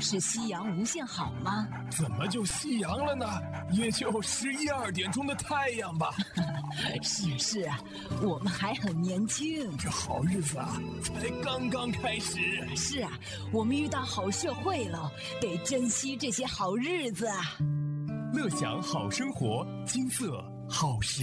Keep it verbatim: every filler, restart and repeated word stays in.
是夕阳无限好吗？ 怎么就夕阳了呢？也就十一二点钟的太阳吧。 是是啊，我们还很年轻。 这好日子啊，才刚刚开始。 是啊，我们遇到好社会了，得珍惜这些好日子啊。 乐享好生活，金色好时